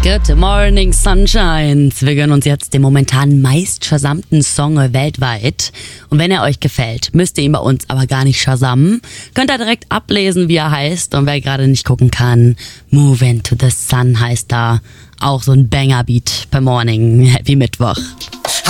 Good Morning Sunshines. Wir gönnen uns jetzt den momentan meist shazammten Song weltweit. Und wenn er euch gefällt, müsst ihr ihn bei uns aber gar nicht shazamen. Könnt ihr direkt ablesen, wie er heißt. Und wer gerade nicht gucken kann, Move Into the Sun heißt da. Auch so ein Banger-Beat per Morning. Happy Mittwoch.